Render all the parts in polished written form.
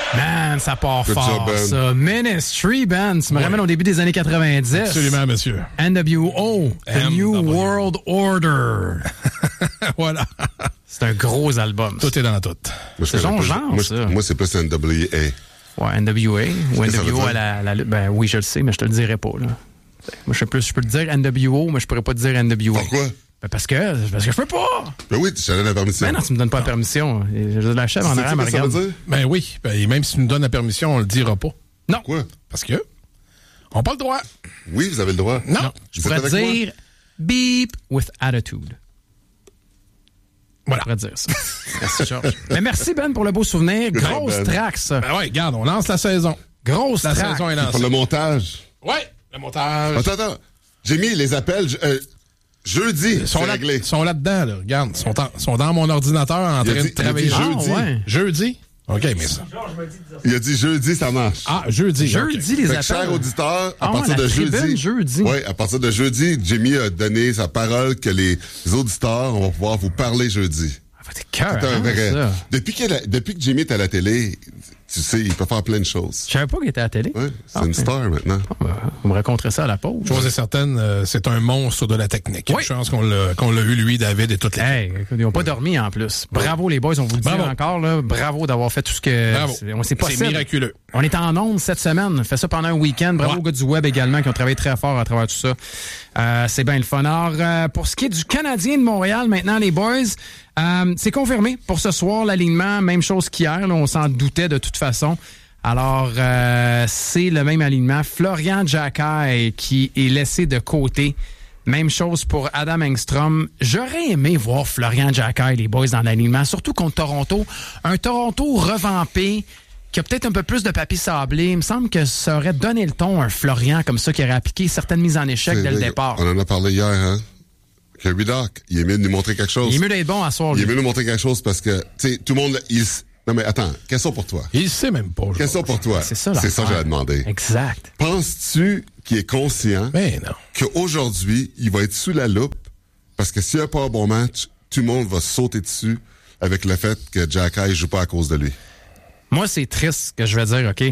Man, ça part Good fort, job, Ben. ça. Ministry, Ben. Tu me ramènes au début des années 90. Absolument, monsieur. NWO, The New World Order. Voilà. C'est un gros album. Tout est dans tout. C'est son genre, ça. Moi, c'est plus NWA. Ouais, NWA. Ou Qu'est-ce que ça veut NWO dire? à la lutte. Ben oui, je le sais, mais je te le dirai pas, là. Moi, je peux te dire NWO, mais je pourrais pas te dire NWA. Pourquoi? Ben parce que je peux pas. Ben oui, tu donnes la permission. Ben non, tu me donnes pas la permission. La chef en arrière me Qu'est-ce que ça regarde. veut dire? Ben oui. Ben, même si tu nous donnes la permission, on le dira pas. Non. Quoi? Parce que on n'a pas le droit. Oui, vous avez le droit. Non. Je Vous pourrais êtes te avec moi? dire beep with attitude. Voilà. Je pourrais te dire ça. Merci, Georges. Mais merci, Ben, pour le beau souvenir. Grosse Ben. track, ça. Ben ouais, regarde, on lance la saison. Grosse La track. saison est Pour lancée. le montage. Ouais, le montage. Attends. J'ai mis les appels jeudi. Ils sont C'est là, réglé. ils sont là-dedans, là. Regarde, ils sont dans mon ordinateur en Il a train dit- de travailler. il a dit jeudi. Ah, ouais. Jeudi? OK, mais ça. Il a dit jeudi, ça marche. Ah, jeudi. Jeudi, les Fait que, appels. chers auditeurs, à Ah ouais, partir la de tribune jeudi. Oui, à partir de jeudi, Jimmy a donné sa parole que les auditeurs vont pouvoir vous parler jeudi. Ah, t'es cœur, C'est un hein, vrai. ça. Depuis que Jimmy est à la télé, tu sais, il peut faire plein de choses. Je savais pas qu'il était à la télé. Oui, c'est Ah, une star maintenant. Vous me raconterez ça à la pause. Chose est certaine, c'est un monstre de la technique. Oui. Je pense qu'on l'a eu, lui, David et toute l'équipe. Hey, écoute, ils n'ont pas dormi en plus. Bravo les boys, on vous le dit Bravo. encore. Là. Bravo d'avoir fait tout ce que... Bravo. C'est possible. C'est miraculeux. On est en ondes cette semaine. On fait ça pendant un week-end. Bravo Ouais. aux gars du web également qui ont travaillé très fort à travers tout ça. C'est bien le fun. Alors, pour ce qui est du Canadien de Montréal, maintenant, les boys, c'est confirmé pour ce soir, l'alignement. Même chose qu'hier. Là, on s'en doutait de toute façon. Alors, c'est le même alignement. Florian Giaccai qui est laissé de côté. Même chose pour Adam Engstrom. J'aurais aimé voir Florian Giaccai, les boys, dans l'alignement, surtout contre Toronto. Un Toronto revampé, qui a peut-être un peu plus de papier sablé. Il me semble que ça aurait donné le ton, un Florian comme ça, qui aurait appliqué certaines mises en échec C'est dès le vrai, départ. On en a parlé hier, hein? Kirby Doc, il est mieux de nous montrer quelque chose. Il est mieux d'être bon à soir, Il lui. est mieux de nous montrer quelque chose parce que, tu sais, tout le monde, non mais attends, question pour toi. Il sait même pas. Question pour toi. C'est ça, C'est ça que l'affaire. j'ai demandé. Exact. Penses-tu qu'il est conscient Mais non. qu'aujourd'hui, il va être sous la loupe parce que s'il n'y a pas un bon match, tout le monde va sauter dessus avec le fait que Giaccai joue pas à cause de lui? Moi, c'est triste ce que je vais dire, OK?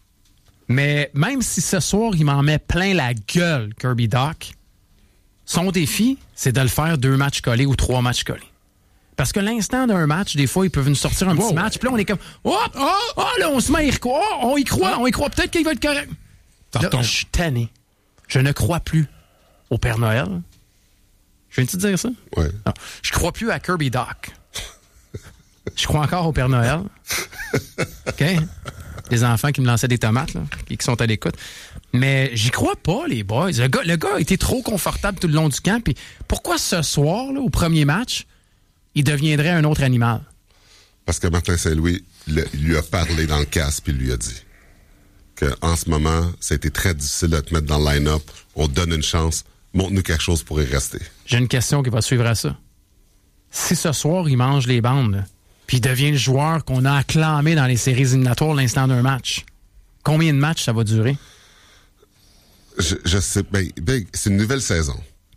Mais même si ce soir, il m'en met plein la gueule, Kirby Doc, son défi, c'est de le faire 2 matchs collés ou 3 matchs collés. Parce que l'instant d'un match, des fois, ils peuvent nous sortir un petit Ouais. match, puis là, on est comme, oh, là, on se met à y croire, on y croit, peut-être qu'il va être correct. Ça Là, retombe. je suis tanné. Je ne crois plus au Père Noël. Je viens de te dire ça? Ouais. Non. Je crois plus à Kirby Doc. Je crois encore au Père Noël. OK? Les enfants qui me lançaient des tomates, là, et qui sont à l'écoute. Mais j'y crois pas, les boys. Le gars a été trop confortable tout le long du camp. Puis pourquoi ce soir, là, au premier match, il deviendrait un autre animal? Parce que Martin Saint-Louis lui a parlé dans le casque puis il lui a dit qu'en ce moment, ça a été très difficile de te mettre dans le line-up. On te donne une chance. Montre-nous quelque chose pour y rester. J'ai une question qui va suivre à ça. Si ce soir, il mange les bandes, là, puis il devient le joueur qu'on a acclamé dans les séries éliminatoires l'instant d'un match, combien de matchs ça va durer? Je sais. Ben, c'est une nouvelle saison.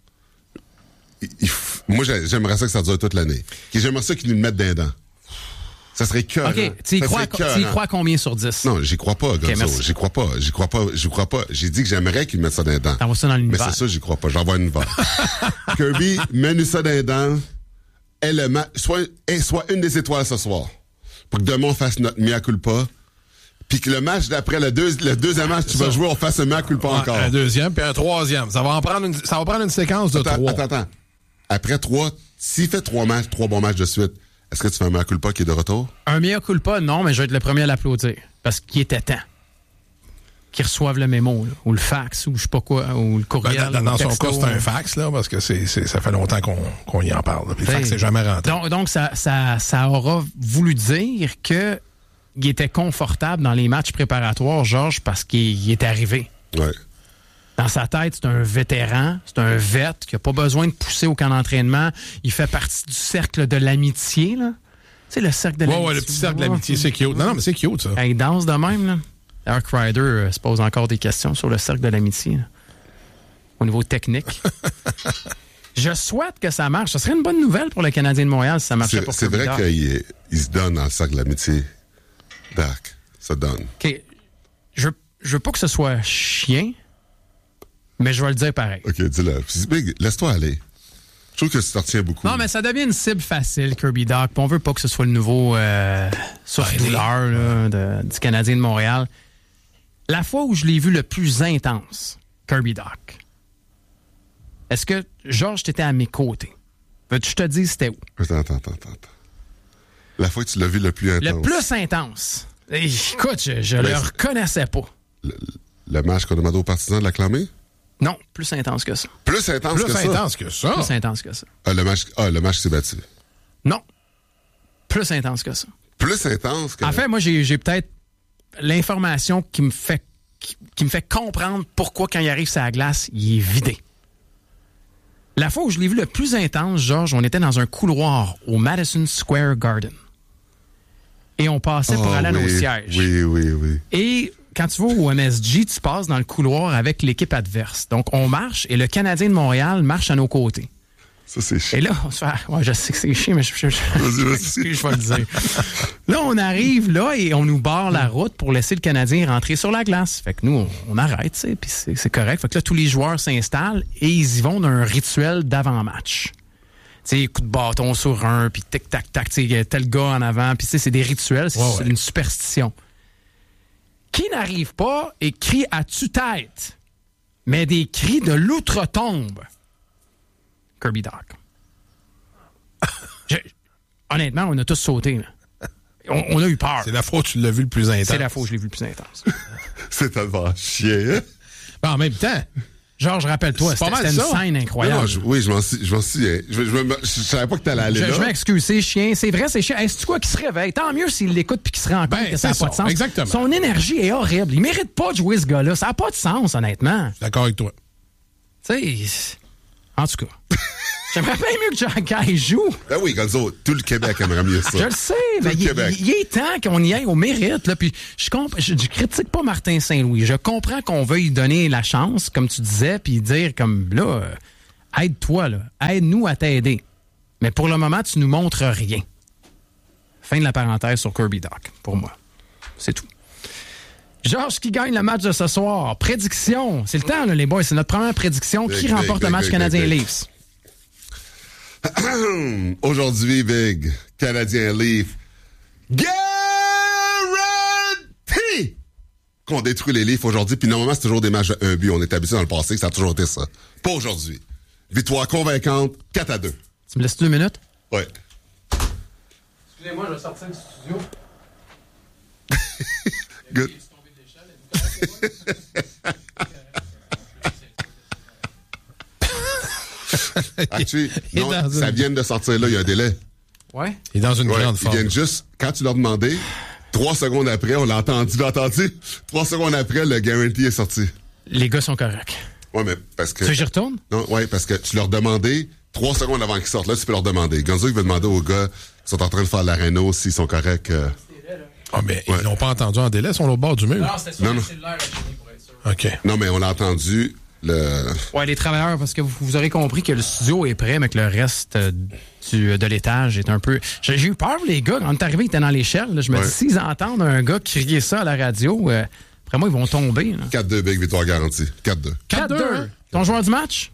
Moi, j'aimerais ça que ça dure toute l'année. J'aimerais ça qu'ils nous le mettent d'un dents. Ça serait cœur. OK. Tu y crois combien sur 10? Non, j'y crois pas, Gonzo. merci. J'y crois pas. J'ai dit que j'aimerais qu'ils mettent ça d'un dents. T'envoies ça dans Mais l'univers. c'est ça, j'y crois pas. J'envoie une vague. Kirby, mets-nous ça d'un dents. Soit une des étoiles ce soir. Pour que demain, on fasse notre mea culpa. Puis que le match d'après, le deuxième match que tu vas jouer, on fasse un mea culpa encore. Un deuxième, puis un troisième. Ça va prendre une séquence de 3. Attends. Après 3, s'il fait 3 bons matchs de suite, est-ce que tu fais un mea culpa qui est de retour? Un mea culpa, non, mais je vais être le premier à l'applaudir. Parce qu'il était temps. Qu'ils reçoivent le mémo, là, ou le fax, ou je sais pas quoi, ou le courriel. Dans ou le son texto. cas, c'est un fax, là, parce que ça fait longtemps qu'on y en parle. Puis le fax, c'est jamais rentré. Donc ça aura voulu dire que il était confortable dans les matchs préparatoires, Georges, parce qu'il est arrivé. Ouais. Dans sa tête, c'est un vétéran, c'est un vet qui n'a pas besoin de pousser au camp d'entraînement. Il fait partie du cercle de l'amitié, là. Tu sais, le cercle de l'amitié. Ouais, le petit cercle de l'amitié, c'est cute. Non, mais c'est cute, ça. Il danse de même, là. Dark Rider se pose encore des questions sur le cercle de l'amitié, là, au niveau technique. Je souhaite que ça marche. Ce serait une bonne nouvelle pour le Canadien de Montréal si ça marchait pour C'est Kirby vrai Doc. qu'il se donne dans le cercle de l'amitié. Dark. ça donne. OK. Je veux pas que ce soit chien, mais je vais le dire pareil. OK, dis-le. Big, laisse-toi aller. Je trouve que tu t'en retiens beaucoup. Non, mais ça devient une cible facile, Kirby Dach. On veut pas que ce soit le nouveau souffle-douleur du Canadien de Montréal. La fois où je l'ai vu le plus intense, Kirby Dach, est-ce que, Georges, t'étais à mes côtés? Veux-tu que je te dise c'était où? Attends. La fois que tu l'as vu le plus intense. Le plus intense. Écoute, je le reconnaissais pas. Le match qu'on a demandé aux partisans de l'acclamer? Non, plus intense que ça. Plus intense que ça? Plus intense que ça. Le match s'est battu. Non. Plus intense que ça. Plus intense que... En fait, moi, j'ai peut-être l'information qui me fait comprendre pourquoi, quand il arrive sur la glace, il est vidé. La fois où je l'ai vu le plus intense, Georges, on était dans un couloir au Madison Square Garden. Et on passait pour aller à nos sièges. Oui. Et quand tu vas au MSG, tu passes dans le couloir avec l'équipe adverse. Donc, on marche et le Canadien de Montréal marche à nos côtés. Ça, c'est chiant. Et là, on se fait... Ouais, je sais que c'est chiant, mais je vais le dire. Là, on arrive là et on nous barre la route pour laisser le Canadien rentrer sur la glace. Fait que nous, on arrête, tu sais, puis c'est correct. Fait que là, tous les joueurs s'installent et ils y vont d'un rituel d'avant-match. Tu sais, coup de bâton sur un, puis tic-tac-tac, tu sais, tel gars en avant. Puis tu sais, c'est des rituels, c'est une superstition. Qui n'arrive pas et crie à tue-tête, mais des cris de l'outre-tombe. Kirby Dach. Honnêtement, on a tous sauté. Là. On a eu peur. C'est la fois où tu l'as vu le plus intense. C'est la fois où je l'ai vu le plus intense. C'est tellement chiant. Ben, en même temps... Georges, rappelle-toi, c'était une scène incroyable. Non, je m'en souviens. Je savais pas que t'allais aller là. Je m'excuse, c'est chien. C'est vrai, c'est chien. Est-ce quoi qui se réveille? Tant mieux s'il l'écoute puis qu'il se rend compte que ça n'a pas de sens. Exactement. Son énergie est horrible. Il mérite pas de jouer ce gars-là. Ça n'a pas de sens, honnêtement. Je suis d'accord avec toi. Tu sais, en tout cas... J'aimerais bien mieux que Jean-Guy joue. Ben oui, Gonzo, tout le Québec aimerait mieux ça. Je le sais, mais il est temps qu'on y aille au mérite. Là. Puis je critique pas Martin Saint-Louis. Je comprends qu'on veuille lui donner la chance, comme tu disais, puis dire comme là, aide-toi, là. Aide-nous à t'aider. Mais pour le moment, tu nous montres rien. Fin de la parenthèse sur Kirby Dach, pour moi. C'est tout. Georges qui gagne le match de ce soir. Prédiction. C'est le temps, là, les boys. C'est notre première prédiction. Qui remporte le match Canadien-Leafs? Aujourd'hui, Big, Canadien Leaf, guarantee qu'on détruit les Leafs aujourd'hui. Puis normalement, c'est toujours des matchs de 1 but. On est habitué dans le passé que ça a toujours été ça. Pas aujourd'hui. Victoire convaincante, 4-2. Tu me laisses 2 minutes? Oui. Excusez-moi, je vais sortir du studio. Good. Actually, non, ça vient de sortir là, il y a un délai. Ouais. Il est dans une grande forme. Ils viennent juste, quand tu leur demandais, 3 secondes après, on l'a entendu, 3 secondes après, le guarantee est sorti. Les gars sont corrects. Ouais, mais parce que... Tu veux que j'y retourne? Non, ouais, parce que tu leur demandais 3 secondes avant qu'ils sortent. Là, tu peux leur demander. Gonzo, il veut demander aux gars qui sont en train de faire la réno s'ils sont corrects. Ah, mais ils l'ont pas entendu en délai, ils sont au bord du mur. Non, c'était sur le cellulaire pour être sûr. OK. Non, mais on l'a entendu... Ouais, les travailleurs, parce que vous aurez compris que le studio est prêt, mais que le reste de l'étage est un peu... J'ai eu peur, les gars. Quand on est arrivé, ils étaient dans l'échelle. Là. Je me dis, s'ils entendent un gars crier ça à la radio, après moi, ils vont tomber. Là. 4-2, Big, victoire garantie. 4-2. 4-2. Ton joueur du match?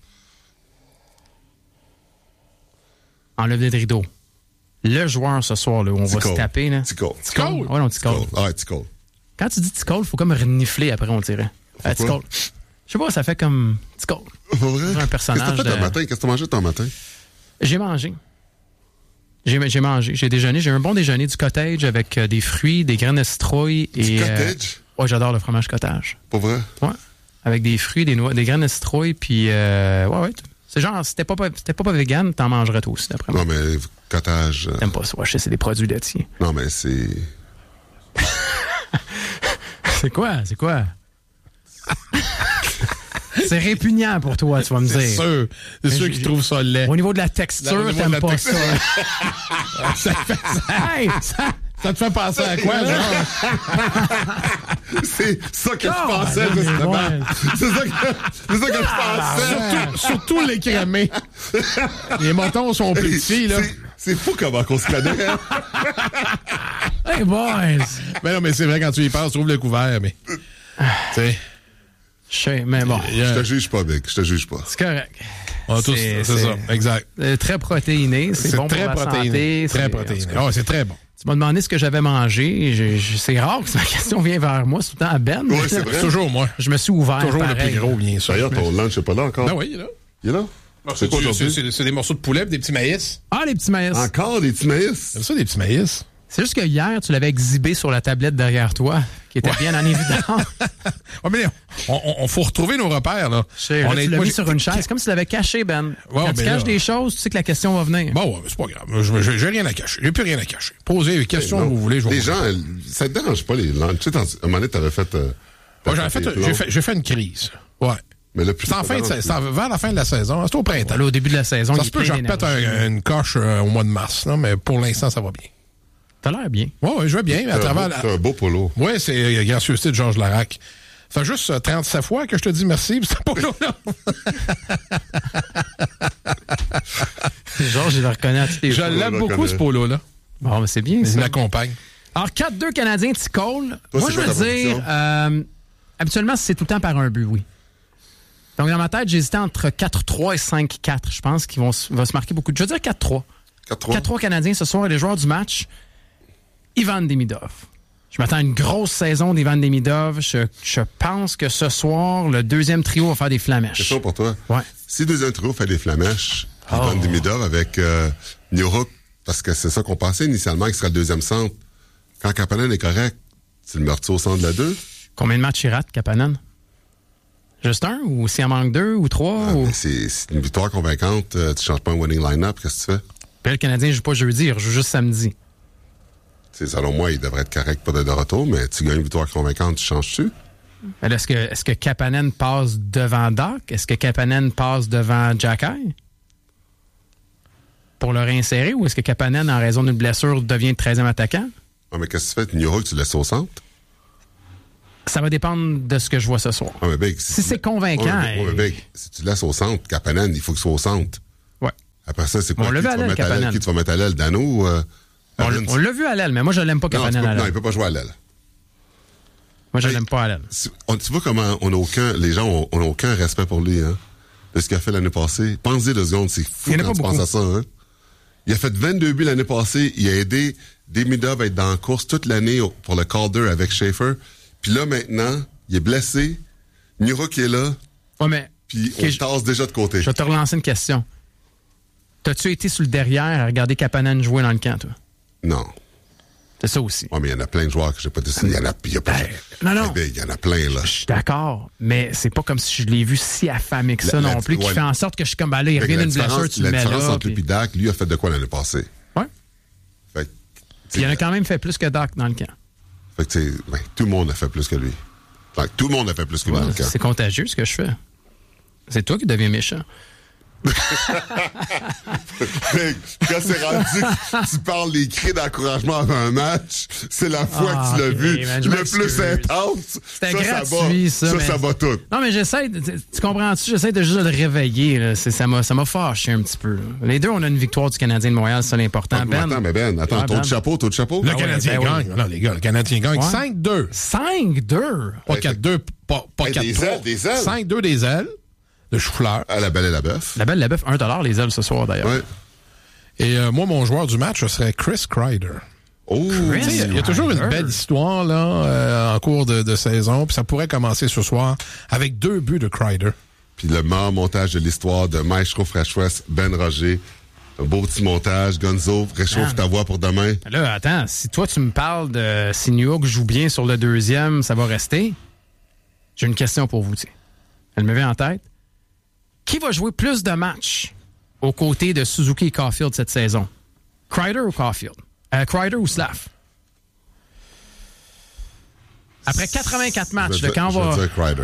Enlève des rideaux. Le joueur ce soir, là, où on va se taper. Là. Ticole. Ticole? Ouais, non, Ticole. Ouais, Ticole. Quand tu dis Ticole, il faut comme renifler après, on dirait. Ticole. Je sais pas, ça fait comme Ticole. Vrai? Un personnage. Qu'est-ce que t'as fait ton matin? Qu'est-ce que t'as mangé ton matin? J'ai mangé. J'ai mangé. J'ai déjeuné. J'ai eu un bon déjeuner du cottage avec des fruits, des graines de citrouille et... Du cottage? Ouais, j'adore le fromage cottage. Pas vrai? Ouais. Avec des fruits, des graines de citrouille, puis... ouais. C'est genre, si t'es pas vegan, t'en mangerais toi aussi, d'après moi. Non, mais cottage... T'aimes pas ça. Ouais, je sais, c'est des produits laitiers. Non, mais c'est... C'est quoi? C'est répugnant pour toi, tu vas me dire. C'est sûr qu'ils trouvent ça laid. Au niveau de la texture, t'aimes pas ça. Ça te fait penser à quoi, genre? C'est ça que je pensais, justement. C'est ça que je pensais. Surtout les crémés. Les motons sont petits, là. C'est fou comment qu'on se connaît. Hein? Hey, boys! Mais non, mais c'est vrai, quand tu y penses, tu ouvres le couvert, mais... tu sais... Je sais, mais bon. Je te juge pas, mec. Je te juge pas. C'est correct. On a tous, c'est ça, exact. Très protéiné. C'est bon très pour la protéiné. santé. Très protéiné. Oh, c'est très bon. Tu m'as demandé ce que j'avais mangé. C'est rare que cette question vienne vers moi. C'est tout le temps à Ben. Oui, c'est vrai. C'est toujours moi. Je me suis ouvert. Toujours pareil. le plus gros, bien sûr. D'ailleurs, ton lunch n'est pas là encore. Ben oui, il est là. Il est là? C'est quoi aujourd'hui? C'est des morceaux de poulet et des petits maïs. Ah, les petits maïs. Encore des petits maïs? C'est ça, des petits maïs. C'est juste que hier, tu l'avais exhibé sur la tablette derrière toi, qui était bien en évidence. Ouais, mais on faut retrouver nos repères, là. Tu l'as mis sur une chaise, comme si tu l'avais caché, Ben. Ouais, Quand tu caches des choses, tu sais que la question va venir. Bon, ouais, c'est pas grave. J'ai rien à cacher. J'ai plus rien à cacher. Posez les questions que vous voulez. Les gens, ça te dérange pas les langues. Tu sais, à un moment donné, t'avais fait... J'ai fait une crise. Ouais. Mais le plus c'est vers la fin de la saison. C'est au printemps. Là, au début de la saison, ça se peut que je repète une coche au mois de mars, là, mais pour l'instant, ça va bien. T'as l'air bien. Oui, je vais bien. C'est un beau polo. Oui, c'est gracieuseté de Georges Larac. Ça fait juste 37 fois que je te dis merci pour ce polo-là. Georges, je le reconnais à tous les Je fois. l'aime beaucoup, ce polo-là. Bon, mais c'est bien, ça. Il m'accompagne. Alors, 4-2 Canadiens, Ticole. Toi, moi, je veux dire, habituellement, c'est tout le temps par un but, oui. Donc, dans ma tête, j'hésitais entre 4-3 et 5-4. Je pense qu'il va se marquer beaucoup. Je veux dire 4-3. 4-3 Canadiens ce soir et les joueurs du match, Ivan Demidov. Je m'attends à une grosse saison d'Ivan Demidov. Je pense que ce soir, le deuxième trio va faire des flamèches. Question pour toi. Ouais. Si le deuxième trio fait des flamèches, Ivan Demidov avec Nurok, parce que c'est ça qu'on pensait initialement qu'il serait le deuxième centre. Quand Kapanen est correct, tu le mets au centre de la 2. Combien de matchs il rate, Kapanen? Juste un? Ou s'il en manque 2 ou 3? Ou... C'est une victoire convaincante. Tu changes pas un winning line-up. Qu'est-ce que tu fais? Puis le Canadien ne joue pas jeudi, il joue juste samedi. Selon moi, il devrait être correct pour de retour, mais tu gagnes une victoire convaincante, tu changes-tu? Est-ce que Kapanen passe devant Doc? Est-ce que Kapanen passe devant Jacky? Pour le réinsérer? Ou est-ce que Kapanen, en raison d'une blessure, devient le 13e attaquant? Ah, mais qu'est-ce que tu fais? Nurok, tu le laisses au centre? Ça va dépendre de ce que je vois ce soir. Ah, mais ben, si c'est convaincant... si tu le laisses au centre, Kapanen, il faut qu'il soit au centre. Ouais. Après ça, c'est quoi? Qui tu vas mettre à l'aile? Dano ou... on l'a vu à l'aile, mais moi, je l'aime pas, Kapanen, à l'aile. Non, il peut pas jouer à l'aile. Moi, je l'aime pas à l'aile. Tu vois comment les gens ont aucun respect pour lui, hein? De ce qu'il a fait l'année passée. Pensez 2 secondes, c'est fou quand tu penses à ça, hein? Il a fait 22 buts l'année passée. Il a aidé Demidov à être dans la course toute l'année pour le Calder avec Schaefer. Puis là, maintenant, il est blessé. Nurok est là. Ouais, mais... Puis on tasse déjà de côté. Je vais te relancer une question. T'as-tu été sur le derrière à regarder Kapanen jouer dans le camp, toi? Non. C'est ça aussi. Oui, mais il y en a plein de joueurs que j'ai pas décidé. Il y a en a plein, là. Je suis d'accord, mais c'est pas comme si je l'ai vu si affamé que ça non plus, qui fait en sorte que je suis comme, ben là, il revient d'une blessure, tu le mets là. La différence entre lui et Dak, lui a fait de quoi l'année passée? Ouais. Fait que, il en a quand même fait plus que Dak dans le camp. Fait que, tout le monde a fait plus que lui. Fait que tout le monde a fait plus que lui dans le camp. C'est contagieux, ce que je fais. C'est toi qui deviens méchant. Quand c'est rendu que tu parles des cris d'encouragement avant un match, c'est la fois que tu l'as vu le plus intense. C'était gratuit, ça va tout. Non, mais j'essaie, tu comprends-tu? J'essaie de juste le réveiller. Là. Ça m'a fâché un petit peu. Là. Les deux, on a une victoire du Canadien de Montréal, c'est l'important. Attends, taux de chapeau. Le Canadien gagne. Non, les gars, le Canadien gagne 5-2. 5-2? Pas 4-2, pas 4-3. Des ailes. 5-2 des ailes. De chou-fleur. À la Belle et la Bœuf. La Belle et la Bœuf, $1 les ailes ce soir, d'ailleurs. Ouais. Et moi, mon joueur du match, ce serait Chris Kreider. Oh! Il y a toujours une belle histoire là en cours de saison, puis ça pourrait commencer ce soir avec 2 buts de Kreider. Puis le meilleur montage de l'histoire de Maestro Freshwest, Ben Roger. Un beau petit montage. Gonzo, réchauffe ta voix pour demain. Là, attends, si toi, tu me parles de si New York joue bien sur le deuxième, ça va rester? J'ai une question pour vous, tiens. Elle me vient en tête. Qui va jouer plus de matchs aux côtés de Suzuki et Caulfield cette saison? Kreider ou Caulfield? Kreider ou Slav? Après 84 matchs, le camp va... Je vais dire Kreider.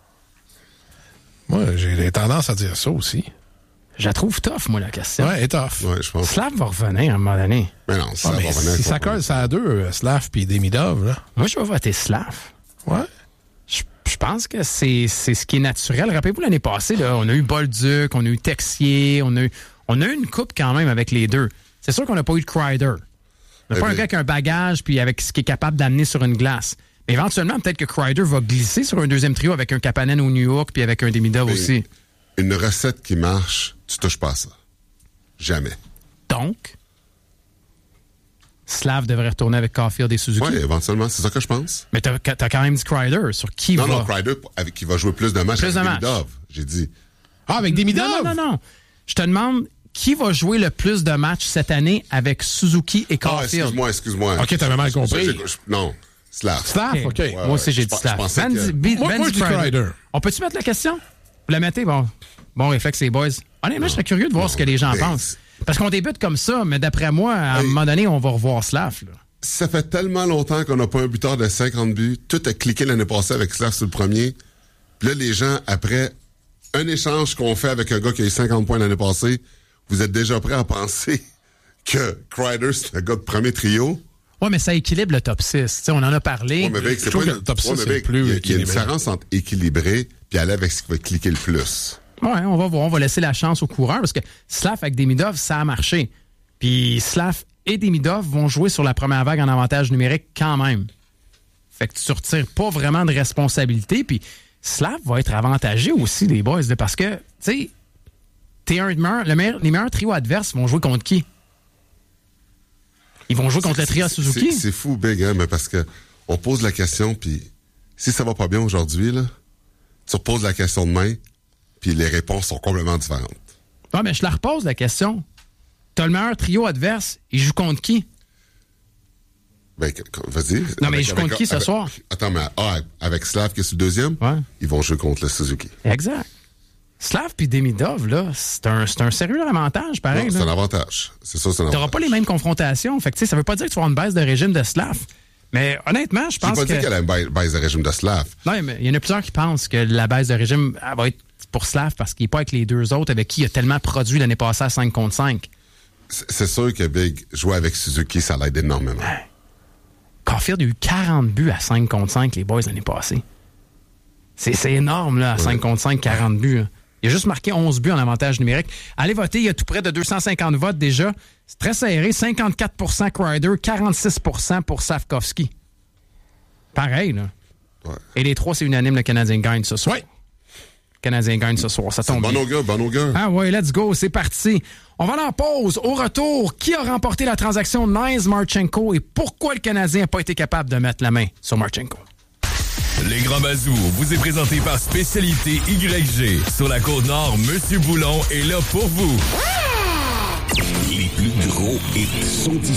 Moi, j'ai tendance à dire ça aussi. Je la trouve tough, moi, la question. Ouais, elle est tough. Ouais, je pense. Slav va revenir à un moment donné. Mais non, Slav va revenir. Si ça colle, ça a 2, Slav puis Demidov, là. Moi, je vais voter Slav. Ouais. Je pense que c'est ce qui est naturel. Rappelez-vous, l'année passée, là, on a eu Bolduc, on a eu Texier, on a eu une coupe quand même avec les deux. C'est sûr qu'on n'a pas eu de Kreider. On n'a pas un gars avec un bagage puis avec ce qu'il est capable d'amener sur une glace. Mais éventuellement, peut-être que Kreider va glisser sur un deuxième trio avec un Kapanen au New York puis avec un Demidov aussi. Une recette qui marche, tu touches pas à ça. Jamais. Donc, Slav devrait retourner avec Caulfield et Suzuki. Oui, éventuellement, c'est ça que je pense. Mais t'as quand même dit Kreider. Sur qui va... Non, Kreider, avec qui va jouer plus de matchs avec Demidov, j'ai dit. Ah, avec Demidov? Non. Je te demande, qui va jouer le plus de matchs cette année avec Suzuki et Caulfield? Excuse-moi. OK, t'avais mal compris. Non, Slav. Slav, OK. Ouais, moi aussi, j'ai dit Slav. Moi, je dis Kreider. On peut-tu mettre la question? Vous la mettez? Bon réflexe, les boys. Honnêtement, je serais curieux de voir ce que les gens pensent. Parce qu'on débute comme ça, mais d'après moi, à un moment donné, on va revoir Slav. Là. Ça fait tellement longtemps qu'on n'a pas un buteur de 50 buts. Tout a cliqué l'année passée avec Slav sur le premier. Puis là, les gens, après un échange qu'on fait avec un gars qui a eu 50 points l'année passée, vous êtes déjà prêts à penser que Kreider, c'est un gars de premier trio? Oui, mais ça équilibre le top 6. T'sais, on en a parlé. Ouais, mais Vic, je trouve que le top 6, c'est plus il y a une équilibré. différence entre équilibré et aller avec ce qui va cliquer le plus. Oui, on va voir. On va laisser la chance aux coureurs parce que Slav avec Demidov, ça a marché. Puis Slav et Demidov vont jouer sur la première vague en avantage numérique quand même. Fait que tu ne retires pas vraiment de responsabilité. Puis Slav va être avantagé aussi, les boys, parce que, tu sais, les meilleurs trios adverses vont jouer contre qui? Ils vont jouer contre le trio à Suzuki. C'est fou, Big, hein, mais parce que on pose la question, puis si ça va pas bien aujourd'hui, là, tu reposes la question demain, puis les réponses sont complètement différentes. Ah, mais je la repose, la question. T'as le meilleur trio adverse, il joue contre qui? Ben, vas-y. Non, mais il joue contre qui ce soir? Attends, mais avec Slav qui est sur le deuxième, ils vont jouer contre le Suzuki. Exact. Slav puis Demidov, là, c'est un sérieux avantage, pareil. Non, c'est un avantage. C'est ça, c'est un avantage. T'auras pas les mêmes confrontations. Fait que, tu sais, ça veut pas dire que tu vas avoir une baisse de régime de Slav. Mais honnêtement, je pense que... J'ai pas dit qu'elle a une baisse de régime de Slav. Non, mais il y en a plusieurs qui pensent que la baisse de régime elle va être pour Slav parce qu'il n'est pas avec les deux autres avec qui il a tellement produit l'année passée à 5 contre 5. C'est sûr que Big, jouer avec Suzuki, ça l'aide énormément. Caulfield a eu 40 buts à 5 contre 5, les boys, l'année passée. C'est énorme, là, à 5 contre 5, 40 buts. Là. Il a juste marqué 11 buts en avantage numérique. Allez voter, il y a tout près de 250 votes déjà. C'est très serré, 54% Kreider, 46% pour Safkovski. Pareil, là. Ouais. Et les trois, c'est unanime, le Canadien gagne ce soir. Oui. Le Canadien gagne ce soir, ça tombe bien. Bon au gars. Ah ouais, let's go, c'est parti. On va en pause. Au retour, qui a remporté la transaction Nice-Marchenko et pourquoi le Canadien n'a pas été capable de mettre la main sur Marchenko? Les Grands Bazous vous est présenté par Spécialité YG. Sur la Côte-Nord, Monsieur Boulon est là pour vous. Les plus gros hits sont ici.